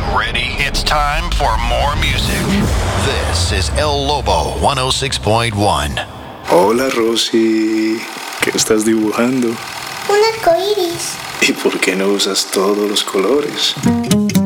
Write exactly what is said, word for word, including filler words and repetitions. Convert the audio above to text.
ready? It's time for more music. This is El Lobo one oh six point one. Hola, Rosy. ¿Qué estás dibujando? Un arco iris. ¿Y por qué no usas todos los colores?